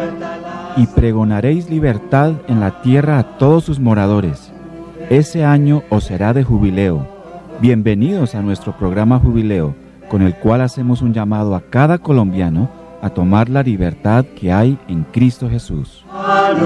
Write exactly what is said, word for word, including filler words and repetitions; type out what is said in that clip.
Y pregonaréis libertad en la tierra a todos sus moradores. Ese año os será de jubileo. Bienvenidos a nuestro programa Jubileo, con el cual hacemos un llamado a cada colombiano a tomar la libertad que hay en Cristo Jesús.